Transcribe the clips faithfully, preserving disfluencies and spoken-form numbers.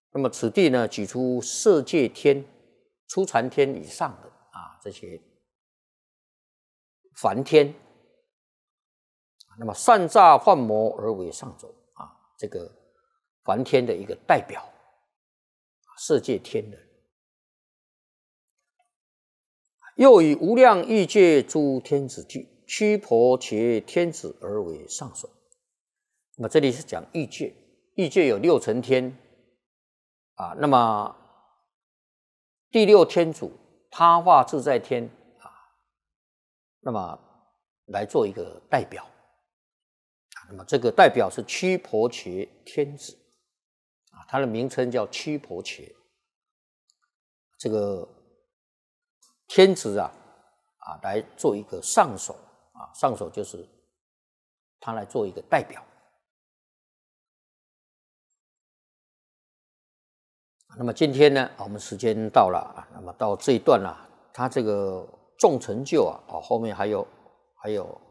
那么此地呢，举出色界天、初禅天以上的啊这些梵天，那么善诈幻魔而为上首啊，这个梵天的一个代表，色界天人。又以无量欲界诸天子具，驱婆伽天子而为上首。那么这里是讲欲界，欲界有六层天啊，那么第六天主他化自在天啊，那么来做一个代表。那么这个代表是驱婆伽天子啊，它的名称叫驱婆伽。这个天子啊啊来做一个上首啊，上首就是他来做一个代表。那么今天呢，我们时间到了啊，那么到这一段啊，他这个众成就啊，啊后面还有还有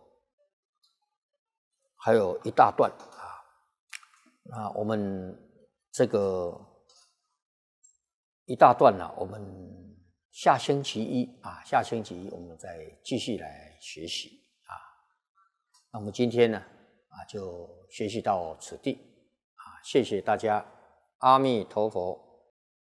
还有一大段啊，那我们这个一大段呢、啊，我们下星期一啊，下星期一我们再继续来学习啊。那我们今天呢啊，就学习到此地啊，谢谢大家，阿弥陀佛。